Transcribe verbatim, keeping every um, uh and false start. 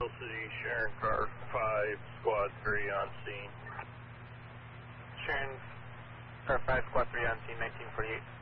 City, Sharon car five, squad three on scene. Sharon car five, squad three on scene, nineteen forty-eight.